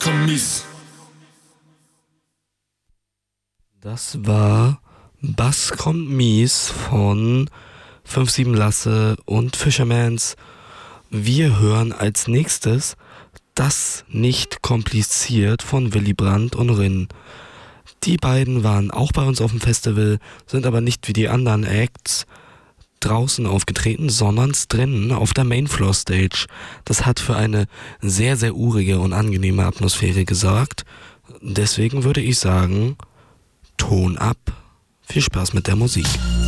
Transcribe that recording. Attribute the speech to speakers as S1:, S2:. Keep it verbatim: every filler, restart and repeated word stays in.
S1: kommt mies.
S2: Das war Bass kommt mies von fünf sieben Lasse und Fishermans. Wir hören als nächstes Das nicht kompliziert von Willy Brandt und Rin. Die beiden waren auch bei uns auf dem Festival, sind aber nicht wie die anderen Acts draußen aufgetreten, sondern drinnen auf der Mainfloor Stage. Das hat für eine sehr, sehr urige und angenehme Atmosphäre gesorgt. Deswegen würde ich sagen, Ton ab. Viel Spaß mit der Musik.